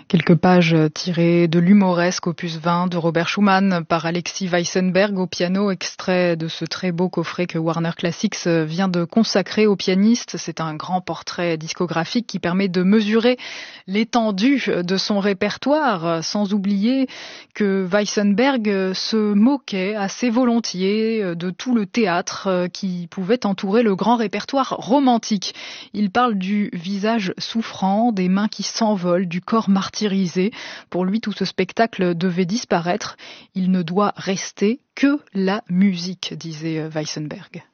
Quelques pages tirées de l'humoresque opus 20 de Robert Schumann par Alexis Weissenberg au piano, extrait de ce très beau coffret que Warner Classics vient de consacrer au pianiste. C'est un grand portrait discographique qui permet de mesurer l'étendue de son répertoire, sans oublier que Weissenberg se moquait assez volontiers de tout le théâtre qui pouvait entourer le grand répertoire romantique. Il parle du visage souffrant, des mains qui s'envolent, du corps martyrisé. Pour lui, tout ce spectacle devait disparaître. Il ne doit rester que la musique, disait Weissenberg.